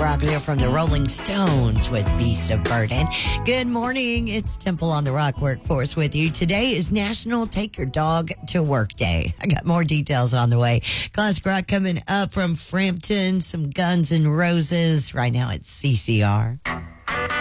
Brock there from the Rolling Stones with Beast of Burden. Good morning. It's Temple on the Rock Workforce with you. Today is National Take Your Dog to Work Day. I got more details on the way. Classic rock coming up from Frampton, some Guns N' Roses. Right now it's CCR.